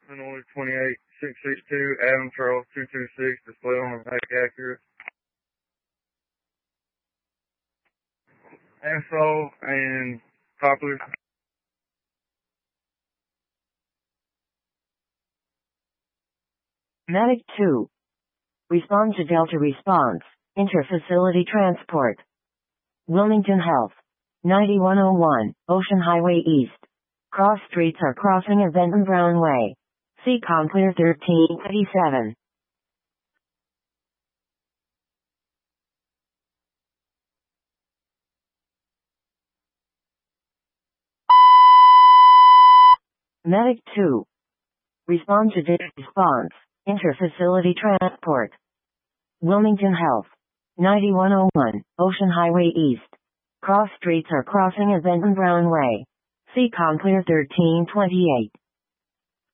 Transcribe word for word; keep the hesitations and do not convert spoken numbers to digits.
Illinois twenty-eight six six two, Adam Charles two two six, display on the back accurate. Asphalt and Poplar. Medic two. Respond to Delta response. Interfacility transport. Wilmington Health. ninety-one oh one, Ocean Highway East. Cross streets are crossing at Benton Brown Way. See Conclear thirteen eighty-seven. Medic two. Respond to Delta response. Interfacility transport. Wilmington Health. ninety-one oh one, Ocean Highway East. Cross streets are crossing at Benton Brown Way. See Conclear thirteen twenty-eight.